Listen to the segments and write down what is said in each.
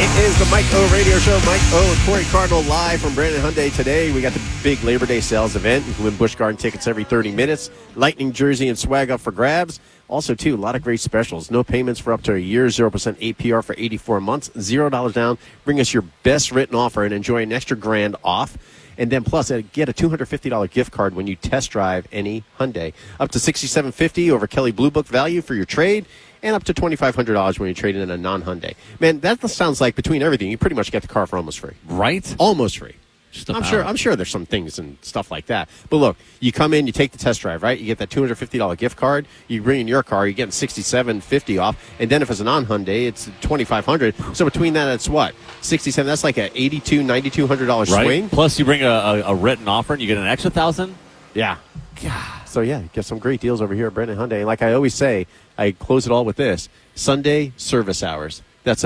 It is the Mike O Radio Show. Mike O and Corey Cardinal live from Brandon Hyundai today. We got the big Labor Day sales event. You can win Busch Garden tickets every 30 minutes. Lightning jersey and swag up for grabs. Also, too, a lot of great specials. No payments for up to a year, 0% APR for 84 months, $0 down. Bring us your best written offer and enjoy an extra $1,000 off. And then plus, get a $250 gift card when you test drive any Hyundai. Up to $6,750 over Kelley Blue Book value for your trade. And up to $2,500 when you trade in a non-Hyundai. Man, that sounds like between everything, you pretty much get the car for almost free. Right? Almost free. I'm sure there's some things and stuff like that. But look, you come in, you take the test drive, right? You get that $250 gift card. You bring in your car, you're getting $6,750 off. And then if it's a non-Hyundai, it's $2,500. So between that, it's what? $67. That's like a $8,200, $9,200 swing. Plus, you bring a written offer and you get an extra $1,000. Yeah. God. So yeah, get some great deals over here at Brandon Hyundai. And like I always say, I close it all with this: Sunday service hours. That's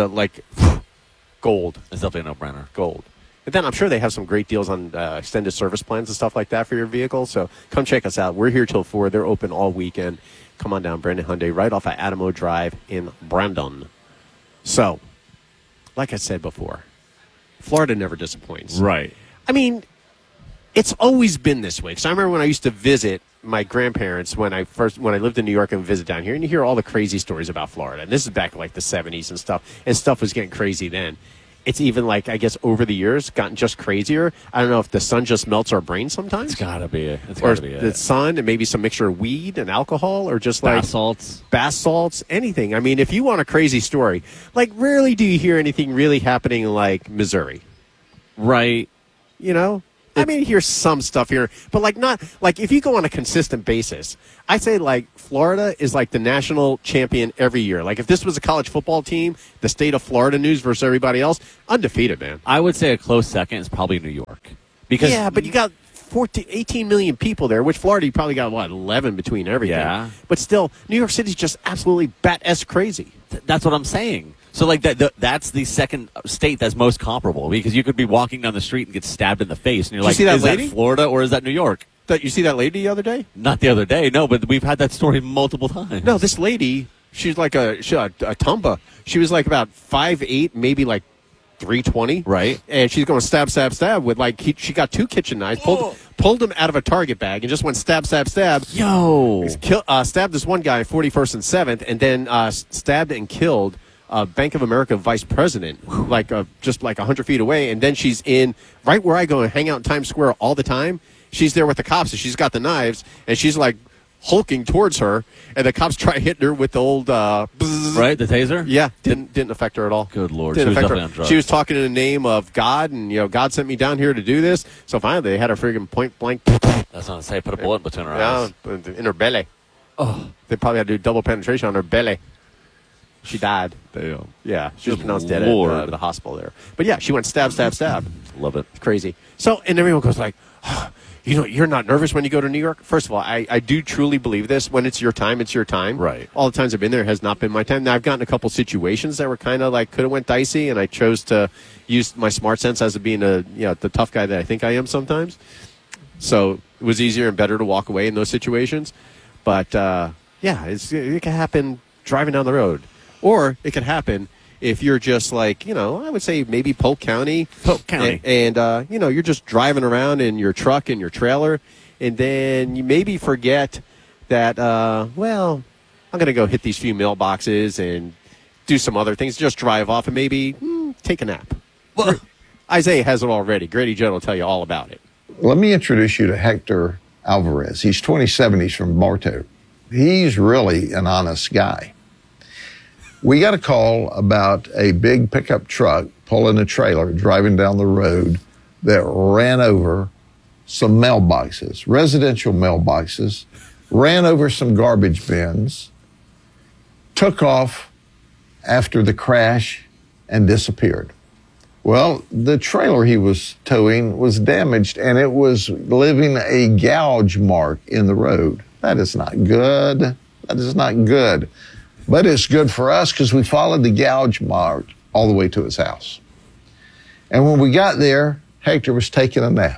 gold. It's definitely a no-brainer. Gold. And then I'm sure they have some great deals on extended service plans and stuff like that for your vehicle. So come check us out. We're here till 4. They're open all weekend. Come on down, Brandon Hyundai, right off of Adamo Drive in Brandon. So, like I said before, Florida never disappoints. Right. I mean, it's always been this way. Because I remember when I used to visit my grandparents when I lived in New York and visit down here, and you hear all the crazy stories about Florida. And this is back in like the 70s and stuff. And stuff was getting crazy then. It's even like, I guess, over the years, gotten just crazier. I don't know if the sun just melts our brains sometimes. It's got to be it. Or the sun and maybe some mixture of weed and alcohol or just like bath salts, anything. I mean, if you want a crazy story, like rarely do you hear anything really happening in like Missouri. Right. You know? I mean, here's some stuff here, but like not like if you go on a consistent basis, I say like Florida is like the national champion every year. Like if this was a college football team, the state of Florida news versus everybody else, undefeated, man. I would say a close second is probably New York. Because but you got 18 million people there, which Florida you probably got, 11 between everything. Yeah. But still, New York City's just absolutely bat-ass crazy. That's what I'm saying. So, like, that's the second state that's most comparable because you could be walking down the street and get stabbed in the face, and you're like, is that Florida or is that New York? You see that lady the other day? Not the other day, no, but we've had that story multiple times. No, this lady, she's like a tumba. She was like about 5'8", maybe like 320. Right. And she's going stab with like, she got 2 kitchen knives, pulled them out of a Target bag and just went stab. Yo. Stabbed this one guy, 41st and 7th, and then stabbed and killed Bank of America vice president, just like 100 feet away. And then she's in right where I go and hang out in Times Square all the time. She's there with the cops, and she's got the knives, and she's like hulking towards her, and the cops try hitting her with the old right, the taser. Yeah, didn't affect her at all. Good Lord, she was definitely on drugs. She was talking in the name of God, and God sent me down here to do this. So finally, they had her friggin' point blank. That's what I say. Put a bullet between her eyes. In her belly. Oh, they probably had to do double penetration on her belly. She died. Damn. Yeah, she was pronounced dead at the hospital there. But yeah, she went stab. Love it. It's crazy. So, and everyone goes like, you're not nervous when you go to New York? First of all, I do truly believe this. When it's your time, it's your time. Right. All the times I've been there has not been my time. Now, I've gotten a couple situations that were kind of like could have went dicey, and I chose to use my smart sense as being the tough guy that I think I am sometimes. So it was easier and better to walk away in those situations. But, it can happen driving down the road. Or it could happen if you're just like, I would say maybe Polk County. And you're just driving around in your truck and your trailer. And then you maybe forget that, I'm going to go hit these few mailboxes and do some other things. Just drive off and maybe take a nap. Well, Isaiah has it already. Grady Judd will tell you all about it. Let me introduce you to Hector Alvarez. He's 27. He's from Bartow. He's really an honest guy. We got a call about a big pickup truck pulling a trailer, driving down the road that ran over some mailboxes, residential mailboxes, ran over some garbage bins, took off after the crash, and disappeared. Well, the trailer he was towing was damaged, and it was leaving a gouge mark in the road. That is not good. That is not good. But it's good for us because we followed the gouge mark all the way to his house. And when we got there, Hector was taking a nap.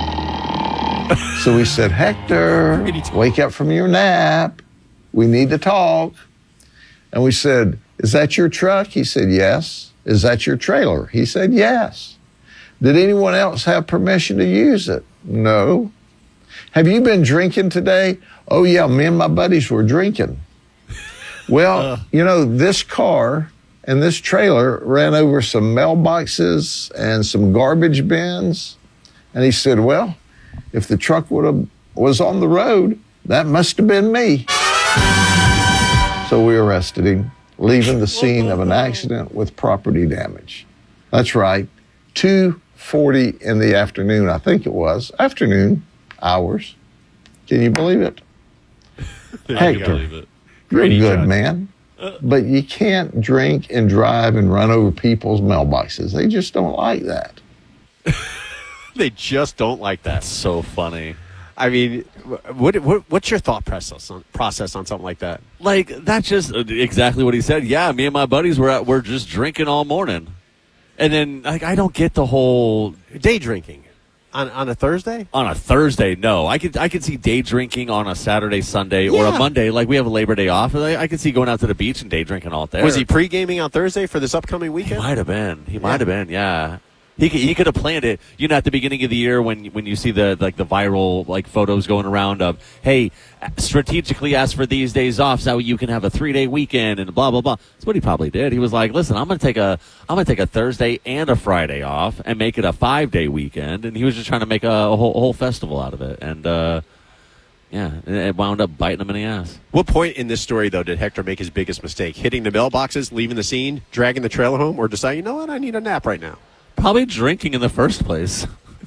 So we said, Hector, wake up from your nap. We need to talk. And we said, is that your truck? He said, yes. is that your trailer? He said, yes. Did anyone else have permission to use it? No. Have you been drinking today? Oh, yeah, me and my buddies were drinking. Well, this car and this trailer ran over some mailboxes and some garbage bins. And he said, well, if the truck was on the road, that must have been me. So we arrested him, leaving the scene of an accident with property damage. That's right, 2:40 in the afternoon, I think it was, afternoon hours. Can you believe it? Hector, you're a good man, but you can't drink and drive and run over people's mailboxes. They just don't like that. They just don't like that. That's so funny. I mean, what's your thought process on something like that? Like, that's just exactly what he said. Yeah, me and my buddies were just drinking all morning. And then, like, I don't get the whole day drinking on a Thursday. On a Thursday, no. I could see day drinking on a Saturday, Sunday, or a Monday. Like, we have a Labor Day off. I could see going out to the beach and day drinking all day. Was he pre-gaming on Thursday for this upcoming weekend? He might have been. Yeah. He could have planned it. At the beginning of the year when you see the viral photos going around of, hey, strategically ask for these days off so you can have a 3-day weekend and blah blah blah. That's what he probably did. He was like, listen, I'm gonna take a Thursday and a Friday off and make it a 5-day weekend, and he was just trying to make a whole festival out of it. And it wound up biting him in the ass. What point in this story, though, did Hector make his biggest mistake? Hitting the mailboxes, leaving the scene, dragging the trailer home, or decide, you know what, I need a nap right now? Probably drinking in the first place.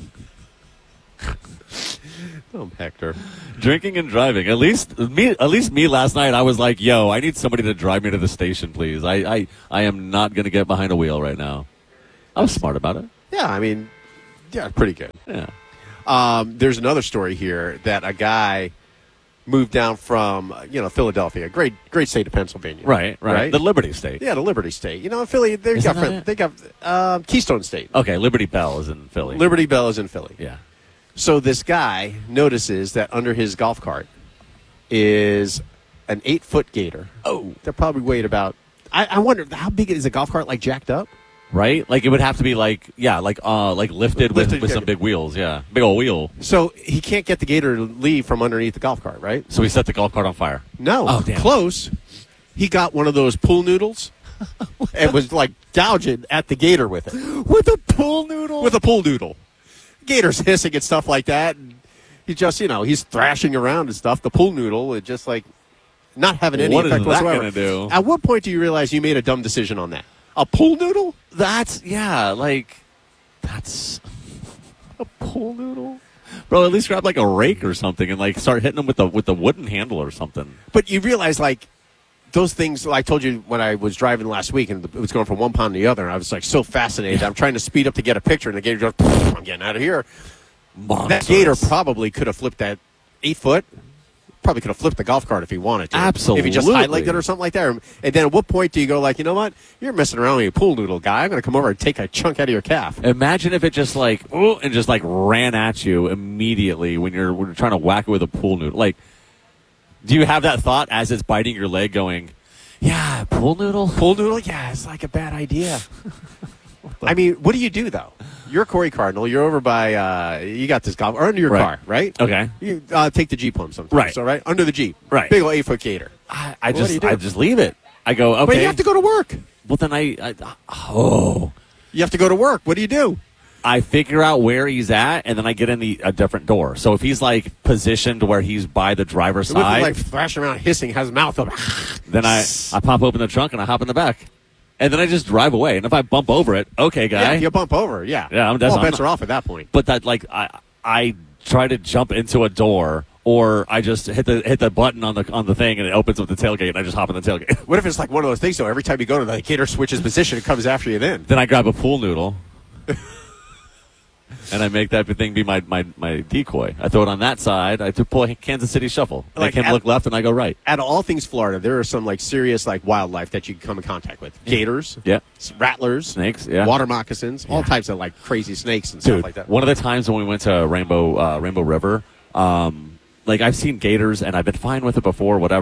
Oh, Hector. Drinking and driving. At least me last night, I was like, yo, I need somebody to drive me to the station, please. I am not going to get behind a wheel right now. I was smart about it. Yeah, I mean, pretty good. Yeah. There's another story here that a guy moved down from, Philadelphia, great state of Pennsylvania. Right. The Liberty State. Yeah, the Liberty State. Philly, they got Keystone State. Okay, Liberty Bell is in Philly. Liberty Bell is in Philly. Yeah. So this guy notices that under his golf cart is an 8-foot gator. Oh. That probably weighed about, I wonder, how big is a golf cart, jacked up? Right? It would have to be lifted with some big wheels, yeah. Big old wheel. So he can't get the gator to leave from underneath the golf cart, right? So he set the golf cart on fire. No. Oh, damn. Close. He got one of those pool noodles and was gouging at the gator with it. With a pool noodle? With a pool noodle. Gator's hissing and stuff like that. And he just, he's thrashing around and stuff. The pool noodle is just not having any effect whatsoever. What is that going to do? At what point do you realize you made a dumb decision on that? A pool noodle? That's a pool noodle? Bro, at least grab a rake or something and start hitting them with the wooden handle or something. But you realize those things, I told you when I was driving last week and it was going from one pond to the other, and I was so fascinated. I'm trying to speed up to get a picture, and the gator goes, I'm getting out of here. Monstrous. That gator probably could have flipped that 8-foot. Probably could have flipped the golf cart if he wanted to. Absolutely. If he just high-legged it or something like that. And then at what point do you go you know what? You're messing around with a pool noodle guy. I'm going to come over and take a chunk out of your calf. Imagine if it just ran at you immediately when you're trying to whack it with a pool noodle. Do you have that thought as it's biting your leg going, yeah, pool noodle? Pool noodle? Yeah, it's a bad idea. I mean, what do you do, though? You're Corey Cardinal. You're over by, you got this golf, or under your car, right? Okay. You take the Jeep home sometimes. Right. So, right? Under the Jeep. Right. Big old 8-foot gator. I just leave it. I go, okay. But you have to go to work. Well, then You have to go to work. What do you do? I figure out where he's at, and then I get in a different door. So if he's positioned where he's by the driver's side, with thrashing around, hissing, has his mouth open. Then I pop open the trunk and I hop in the back, and then I just drive away. And if I bump over it, okay, guy, yeah, you bump over, yeah. All bets are off at that point. But that I try to jump into a door, or I just hit the button on the thing and it opens up the tailgate, and I just hop in the tailgate. What if it's one of those things though? Every time you go to the gator switches position, it comes after you. Then I grab a pool noodle. And I make that thing be my decoy. I throw it on that side. I pull a Kansas City shuffle. Make him look left, and I go right. Out of all things Florida, there are some serious wildlife that you can come in contact with. Gators, yeah, rattlers, snakes, yeah, water moccasins, all types of crazy snakes and Dude, stuff like that. One of the times when we went to Rainbow River, I've seen gators and I've been fine with it before, whatever.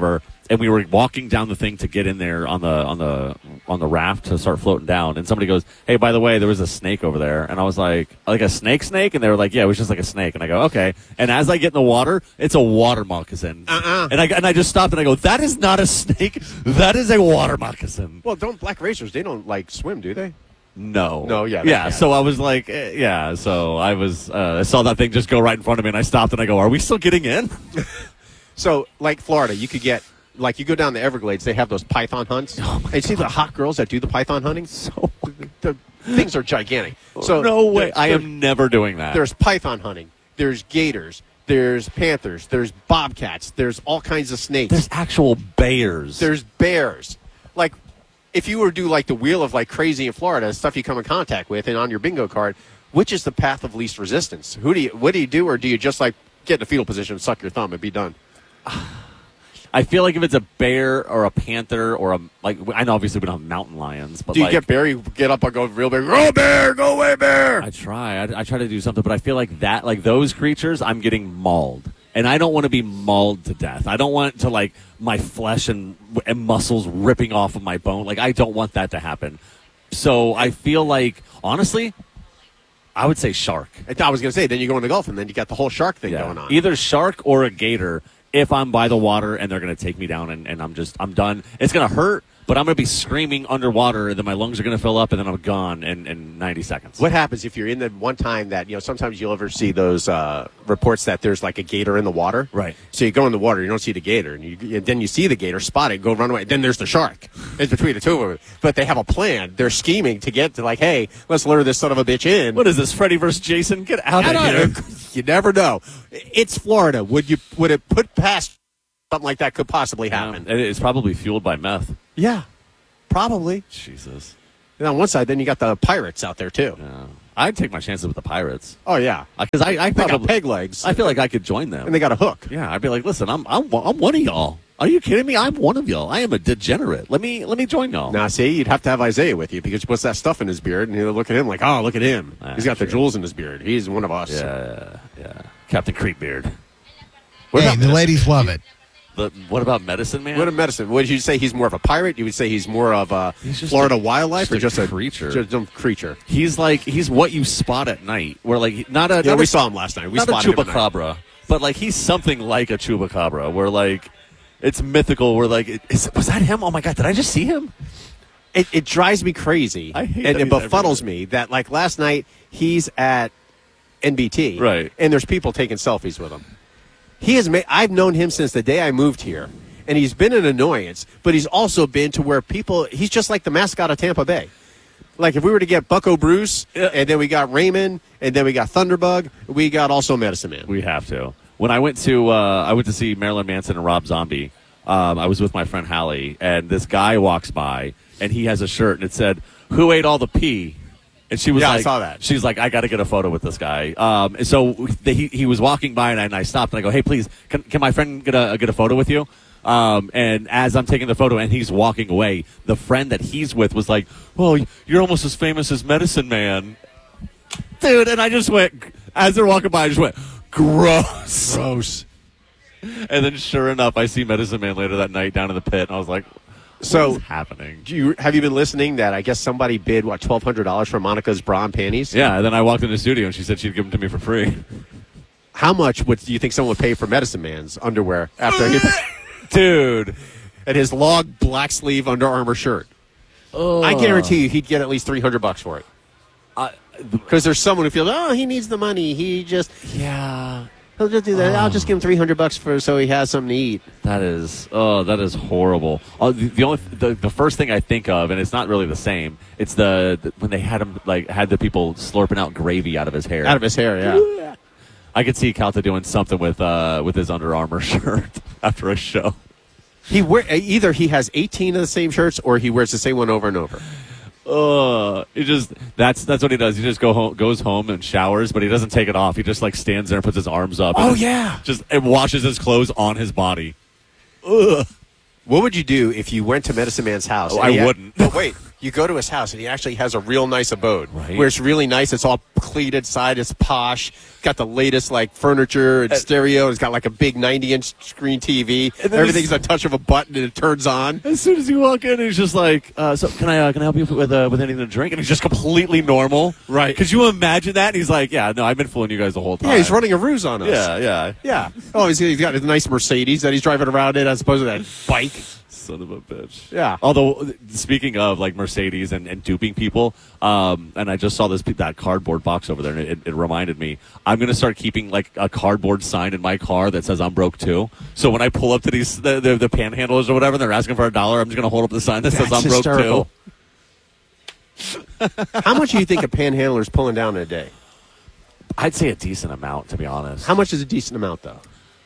and we were walking down the thing to get in there on the raft to start floating down, and somebody goes, "Hey, by the way, there was a snake over there," and I was like a snake, and they were like, "Yeah, it was just like a snake," and I go, "Okay," and as I get in the water, it's a water moccasin, and I just stopped and I go, "That is not a snake, that is a water moccasin." Well, don't black racers? They don't like swim, do they? No, yeah, yeah. So I was like, yeah. So I was, I saw that thing just go right in front of me, and I stopped and I go, "Are we still getting in?" So, like Florida, you could get, like, you go down the Everglades, they have those python hunts. Oh, my and you see the hot girls that do the python hunting? So the things are gigantic. So no way, I am never doing that. There's python hunting. There's gators. There's panthers. There's bobcats. There's all kinds of snakes. There's actual bears. There's bears. Like, if you were to do like the wheel of like crazy in Florida, stuff you come in contact with, and on your bingo card, which is the path of least resistance? What do you do, or do you just like get in a fetal position, suck your thumb, and be done? I feel like if it's a bear or a panther or I know obviously we don't have mountain lions, but Do you get bear? You get up and go real big. Go bear, go away, bear. I try to do something, but I feel like that, like those creatures, I'm getting mauled. And I don't want to be mauled to death. I don't want to, like, my flesh and muscles ripping off of my bone. Like, I don't want that to happen. So I feel like, honestly, I would say shark. I was going to say, then you go in the Gulf, and then you got the whole shark thing going on. Either shark or a gator if I'm by the water and they're going to take me down and I'm done. It's going to hurt, but I'm going to be screaming underwater, and then my lungs are going to fill up, and then I'm gone in 90 seconds. What happens if you're in the one time that, sometimes you'll ever see those reports that there's like a gator in the water? Right. So you go in the water, you don't see the gator, and then you see the gator, spot it, go run away. Then there's the shark. It's between the two of them. But they have a plan. They're scheming to get to, like, hey, let's lure this son of a bitch in. What is this, Freddy versus Jason? Get out of here. You never know. It's Florida. Would it put past something like that could possibly happen? It's probably fueled by meth. Yeah, probably. Jesus. And on one side, then you got the pirates out there, too. Yeah. I'd take my chances with the pirates. Oh, yeah. Because I They got probably peg legs. I feel like I could join them. And they got a hook. Yeah, I'd be like, listen, I'm one of y'all. Are you kidding me? I'm one of y'all. I am a degenerate. Let me join y'all. Now, see, you'd have to have Isaiah with you because he puts that stuff in his beard, and you'll look at him like, oh, look at him. He's got the jewels in his beard. He's one of us. Yeah. Captain Creekbeard. Hey, the ladies love it. What about Medicine Man? What a medicine. Would you say he's more of a pirate? You would say he's more of a Florida wildlife, or just a creature? Just a creature. He's what you spot at night. Where like not a we saw him last night. We not a spotted him at night. chupacabra, but like he's something like a chupacabra. Where like it's mythical. Where like was that him? Oh my god! Did I just see him? It drives me crazy. I hate and that it he's befuddles everywhere. me that like last night he's at NBT, Right. And there's people taking selfies with him. I've known him since the day I moved here. And he's been an annoyance, but he's also been to where he's just like the mascot of Tampa Bay. Like if we were to get Bucko Bruce, and then we got Raymond, and then we got Thunderbug, we got also Medicine Man. We have to. When I went to see Marilyn Manson and Rob Zombie, I was with my friend Hallie, and this guy walks by, and he has a shirt, and it said, "Who ate all the pee?" And she was Yeah, like, I saw that. She's like, I got to get a photo with this guy. And so he was walking by, and I stopped, and I go, "Hey, please, can my friend get a photo with you?" And as I'm taking the photo and he's walking away, the friend that he's with was like, "Well, you're almost as famous as Medicine Man." Dude, and I just went, as they're walking by, I just went, gross. Gross. And then sure enough, I see Medicine Man later that night down in the pit, and I was like, what is happening? Have you been listening that I guess somebody bid, $1,200 for Monica's bra and panties? Yeah, and then I walked in the studio, and she said she'd give them to me for free. How much do you think someone would pay for Medicine Man's underwear after he... Dude. And his long black sleeve Under Armour shirt? I guarantee you he'd get at least $300 for it. Because there's someone who feels, he needs the money. He'll just do that. I'll just give him $300 so he has something to eat. That is horrible. The first thing I think of, and it's not really the same. It's when they had him had the people slurping out gravy out of his hair. Out of his hair, yeah. I could see Calta doing something with his Under Armour shirt after a show. Either he has 18 of the same shirts, or he wears the same one over and over. That's what he does. He just goes home and showers, but he doesn't take it off. He just stands there and puts his arms up. And washes his clothes on his body. Ugh. What would you do if you went to Medicine Man's house? I wouldn't. But wait, You go to his house, and he actually has a real nice abode. Right. Where it's really nice. It's all clean inside. It's posh. Got the latest, like, furniture and stereo. It's got, like, a big 90-inch screen TV. Everything's a touch of a button, and it turns on. As soon as you walk in, he's just like, so can I help you with anything to drink? And he's just completely normal. Right. Could you imagine that? And he's like, yeah, no, I've been fooling you guys the whole time. Yeah, he's running a ruse on us. Yeah. Yeah. Oh, he's got a nice Mercedes that he's driving around in as opposed to that bike. Son of a bitch. Yeah. Although, speaking of like Mercedes and duping people, and I just saw that cardboard box over there, and it reminded me. I'm going to start keeping like a cardboard sign in my car that says I'm broke too. So when I pull up to these the panhandlers or whatever, and they're asking for $1, I'm just going to hold up the sign that says I'm broke hysterical. too. How much do you think a panhandler's pulling down in a day? I'd say a decent amount, to be honest. How much is a decent amount, though?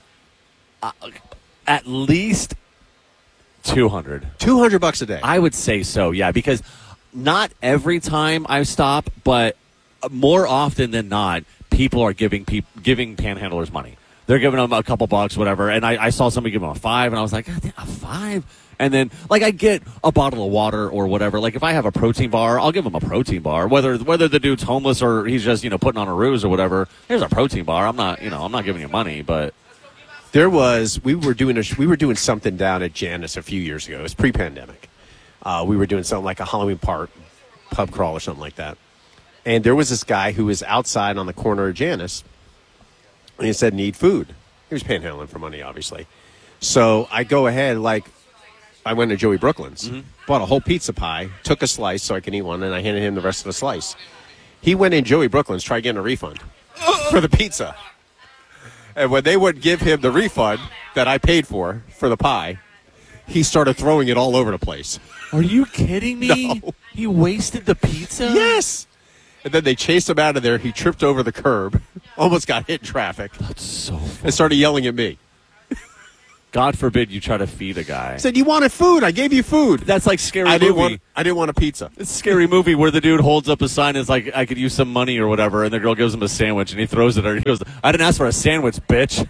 At least 200. $200 a day. I would say so, yeah, because not every time I stop, but more often than not, people are giving panhandlers money. They're giving them a couple bucks, whatever, and I saw somebody give them a $5, and I was like, God, a $5? And then, like, I get a bottle of water or whatever. Like, if I have a protein bar, I'll give him a protein bar. Whether the dude's homeless or he's just, putting on a ruse or whatever, here's a protein bar. I'm not giving you money, but... We were doing something down at Janus a few years ago. It was pre-pandemic. We were doing something like a Halloween pub crawl or something like that. And there was this guy who was outside on the corner of Janus, and he said, need food. He was panhandling for money, obviously. So I go ahead, like, I went to Joey Brooklyn's, bought a whole pizza pie, took a slice so I could eat one, and I handed him the rest of the slice. He went in Joey Brooklyn's, tried getting a refund for the pizza. And when they would give him the refund that I paid for the pie, he started throwing it all over the place. Are you kidding me? No. He wasted the pizza? Yes! And then they chased him out of there. He tripped over the curb, almost got hit in traffic, That's so funny. and started yelling at me. God forbid you try to feed a guy. I said, you wanted food. I gave you food. That's like Scary I didn't Movie. want a pizza. It's a Scary Movie where the dude holds up a sign and is like, I could use some money or whatever, and the girl gives him a sandwich, and he throws it at her. He goes, I didn't ask for a sandwich, bitch.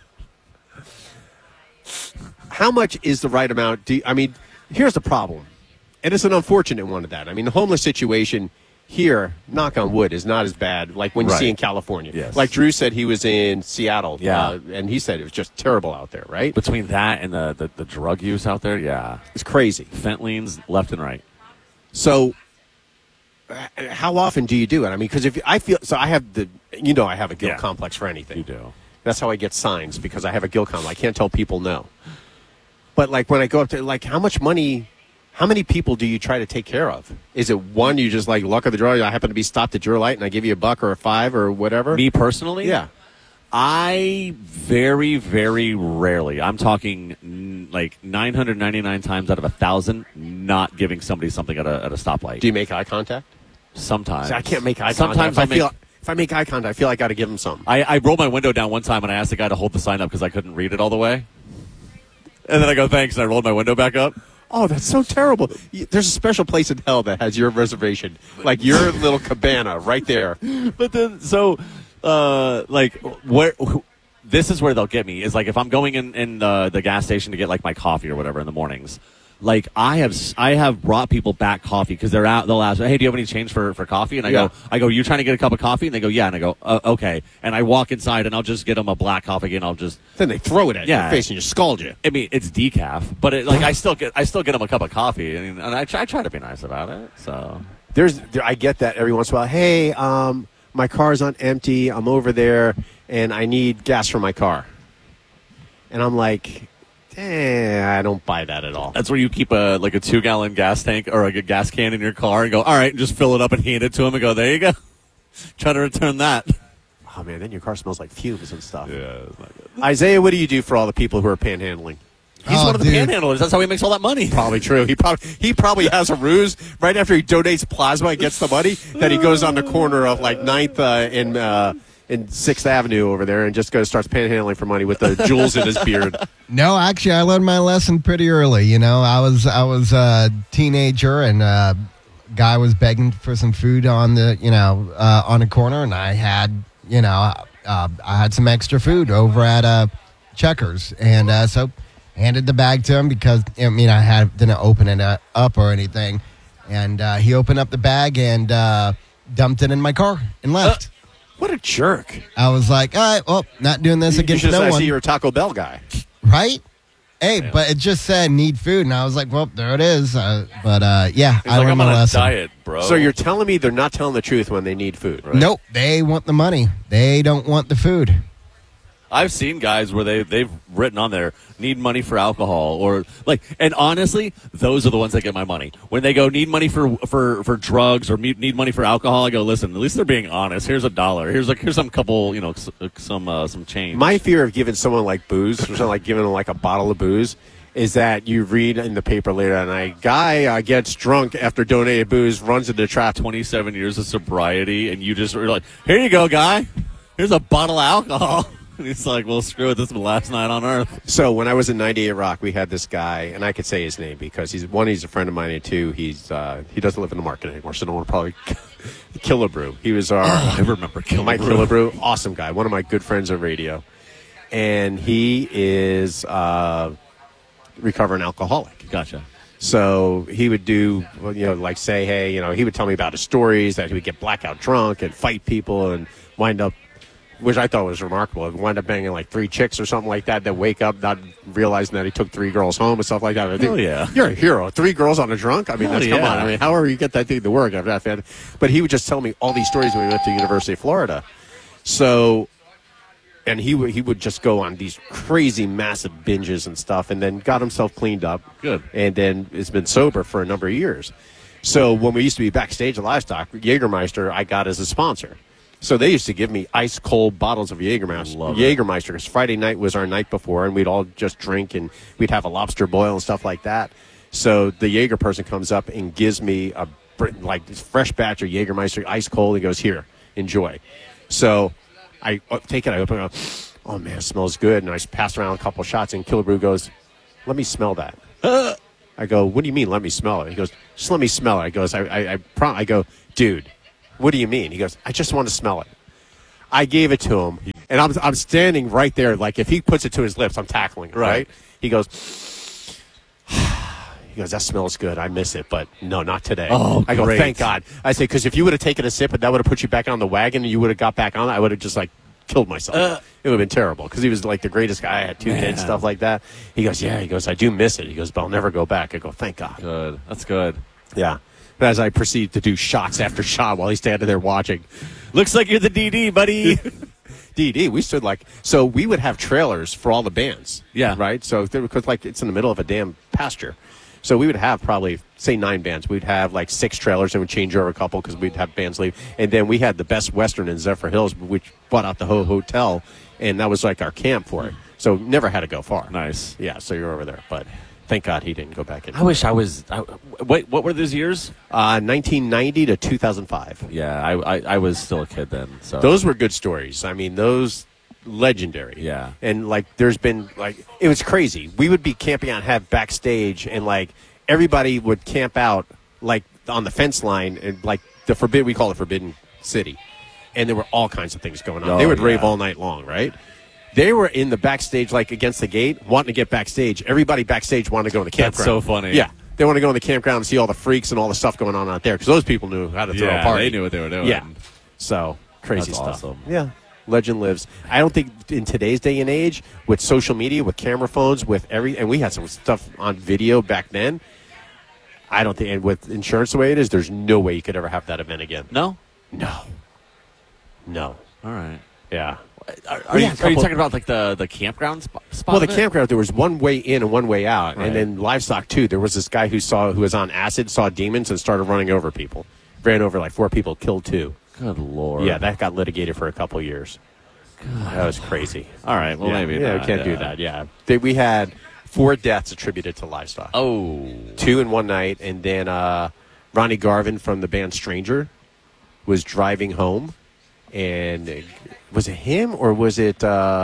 How much is the right amount? Here's the problem. And it's an unfortunate one of that. I mean, the homeless situation here, knock on wood, is not as bad like when you see in California. Yes. Like Drew said he was in Seattle. Yeah. And he said it was just terrible out there, right? Between that and the drug use out there, yeah. It's crazy. Fentlines left and right. So how often do you do it? I mean, because I have I have a guilt complex for anything. You do. That's how I get signs, because I have a guilt complex. I can't tell people no. But like when I go up to, like, how many people do you try to take care of? Is it one, you just like luck of the draw, I happen to be stopped at your light and I give you $1 or $5 or whatever? Me personally? Yeah. I very, very rarely, I'm talking like 999 times out of 1,000, not giving somebody something at a stoplight. Do you make eye contact? Sometimes. See, I can't make eye Sometimes contact. If I make eye contact, I feel like I got to give them something. I rolled my window down one time and I asked the guy to hold the sign up because I couldn't read it all the way. And then I go, thanks, and I rolled my window back up. Oh, that's so terrible. There's a special place in hell that has your reservation. Like your little cabana right there. But then, this is where they'll get me, is like if I'm going in the gas station to get like my coffee or whatever in the mornings. Like I have brought people back coffee because they're out. They'll ask, "Hey, do you have any change for coffee?" And I go, "You trying to get a cup of coffee?" And they go, "Yeah." And I go, "Okay." And I walk inside and I'll just get them a black coffee and I'll just. Then they throw it at your face and you scald you. I mean, it's decaf, but I still get them a cup of coffee, and I try to be nice about it. So I get that every once in a while. Hey, my car's on empty. I'm over there and I need gas for my car. And I'm like, I don't buy that at all. That's where you keep a 2-gallon gas tank or like a gas can in your car and go, all right, and just fill it up and hand it to him and go, there you go. Try to return that. Oh, man, then your car smells like fumes and stuff. Yeah, it's not good. Isaiah, what do you do for all the people who are panhandling? He's one of the panhandlers. That's how he makes all that money. Probably true. He probably has a ruse right after he donates plasma and gets the money that he goes on the corner of like 9th in 6th Avenue over there and just starts panhandling for money with the jewels in his beard. No, actually, I learned my lesson pretty early. You know, I was a teenager and a guy was begging for some food on the on a corner, and I had I had some extra food over at Checkers, and so handed the bag to him because I didn't open it up or anything. And he opened up the bag and dumped it in my car and left. What a jerk. I was like, all right, well, not doing this You against should no I one. see you're a Taco Bell guy. Right? Hey, but it just said need food. And I was like, well, there it is. Yeah, He's I like, learned I'm my on a lesson. diet, bro. So you're telling me they're not telling the truth when they need food, right? Nope, they want the money. They don't want the food. I've seen guys where they've written on there, need money for alcohol, or like, and honestly, those are the ones that get my money. When they go, need money for drugs or need money for alcohol, I go, listen, at least they're being honest. Here's $1. Here's some couple, some change. My fear of giving someone like booze, or something like giving them like a bottle of booze, is that you read in the paper later that night, guy gets drunk after donating booze, runs into traffic. 27 years of sobriety, and you just were like, here you go, guy. Here's a bottle of alcohol. And he's like, well, screw it. This is the last night on earth. So when I was in 98 Rock, we had this guy, and I could say his name because he's a friend of mine, and two, he doesn't live in the market anymore, so no one will probably Killebrew. He was our I remember Mike Killebrew, awesome guy, one of my good friends on radio, and he is recovering alcoholic. Gotcha. So he would do, like say, hey, he would tell me about his stories that he would get blackout drunk and fight people and wind up, which I thought was remarkable, wind up banging like 3 chicks or something like that wake up not realizing that he took 3 girls home and stuff like that. Hell yeah. You're a hero. 3 girls on a drunk? I mean, Hell come on. yeah. I mean, however you get that thing to work. But he would just tell me all these stories when we went to University of Florida. So, and he would just go on these crazy, massive binges and stuff, and then got himself cleaned up. Good. And then has been sober for a number of years. So when we used to be backstage at Livestock, Jägermeister I got as a sponsor. So they used to give me ice cold bottles of Jägermeister. Love it. Jägermeister, because Friday night was our night before, and we'd all just drink, and we'd have a lobster boil and stuff like that. So the Jaeger person comes up and gives me a fresh batch of Jägermeister, ice cold. He goes, here, enjoy. So I take it, I open it up. Oh, man, it smells good. And I passed around a couple shots, and Killebrew goes, let me smell that. I go, what do you mean, let me smell it? He goes, just let me smell it. I go, dude, what do you mean? He goes, I just want to smell it. I gave it to him, and I'm standing right there. Like, if he puts it to his lips, I'm tackling it, right? He goes, that smells good. I miss it, but no, not today. Oh, I go, great. thank God. I say, because if you would have taken a sip and that would have put you back on the wagon and you would have got back on it, I would have just, killed myself. It would have been terrible, because he was, the greatest guy. I had 2 kids, stuff like that. He goes, yeah. He goes, I do miss it. He goes, but I'll never go back. I go, thank God. Good. That's good. Yeah. But as I proceed to do shots after shot while he's standing there watching. Looks like you're the DD, buddy. DD, we stood so we would have trailers for all the bands. Yeah. Right? So, because it's in the middle of a damn pasture. So we would have probably, say, 9 bands. We'd have 6 trailers and would change over a couple because we'd have bands leave. And then we had the Best Western in Zephyr Hills, which bought out the whole hotel. And that was our camp for it. So never had to go far. Nice. Yeah, so you're over there. But thank God he didn't go back in. I wish I was. Wait, what were those years? 1990 to 2005. Yeah, I was still a kid then. So Those were good stories. I mean, those legendary. Yeah. And there's been it was crazy. We would be camping out, have backstage, and everybody would camp out on the fence line, and we call it Forbidden City, and there were all kinds of things going on. Oh, They would yeah. rave all night long, right? They were in the backstage, against the gate, wanting to get backstage. Everybody backstage wanted to go in the campground. That's so funny. Yeah. They want to go in the campground and see all the freaks and all the stuff going on out there, because those people knew how to throw a party. they knew what they were doing. Yeah. So, crazy That's stuff. awesome. Yeah. Legend lives. I don't think in today's day and age, with social media, with camera phones, and we had some stuff on video back then, I don't think, and with insurance the way it is, there's no way you could ever have that event again. No. No. All right. Yeah. Are you talking about the campground spot? Well, the of it? campground, there was one way in and one way out. Right. And then livestock, too. There was this guy who was on acid, saw demons, and started running over people. Ran over 4 people, killed 2. Good Lord. Yeah, that got litigated for a couple of years. That was crazy. All right. Well, maybe. Yeah, not, we can't do that. Yeah. We had 4 deaths attributed to livestock. Oh. 2 in one night. And then Ronnie Garvin from the band Stranger was driving home. And was it him or was it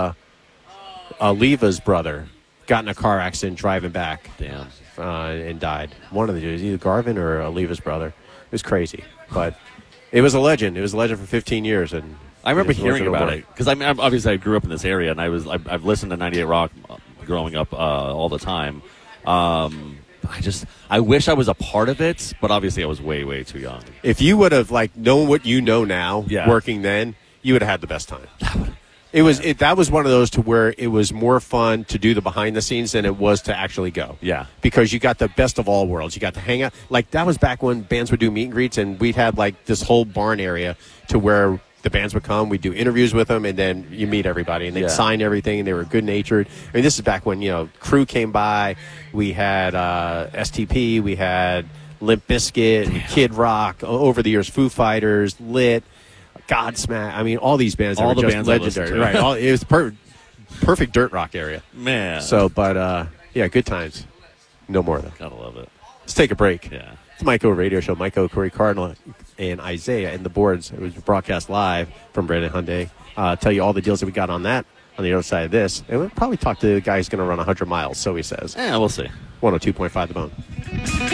Aliva's brother got in a car accident driving back? Damn. And died. One of the dudes, either Garvin or Aliva's brother. It was crazy. But it was a legend. It was a legend for 15 years. And I remember just hearing wasn't about over. it because obviously I grew up in this area and I've listened to 98 Rock growing up all the time. I wish I was a part of it, but obviously I was way, way too young. If you would have like known what you know now, Yeah. working then, you would have had the best time. That was one of those to where it was more fun to do the behind the scenes than it was to actually go. Yeah. Because you got the best of all worlds. You got to hang out. Like that was back when bands would do meet and greets, and we'd have like this whole barn area to where the bands would come. We'd do interviews with them, and then you meet everybody, and they'd Yeah. sign everything, and they were good natured. I mean, this is back when Crew came by. We had STP. We had Limp Bizkit, Kid Rock. Over the years, Foo Fighters, Lit. Godsmack. I mean, all these bands All that the were just bands I listened legendary. to. Right. It was perfect dirt rock area. Man. So, but yeah, good times. No more though. Gotta love it. Let's take a break. Yeah. It's the Mike O Radio Show. Mike O, Corey Cardinal, and Isaiah and the boards. It was broadcast live from Brandon Hyundai. Tell you all the deals that we got on that on the other side of this. And we'll probably talk to the guy who's going to run 100 miles, so he says. Yeah, we'll see. 102.5 The Bone.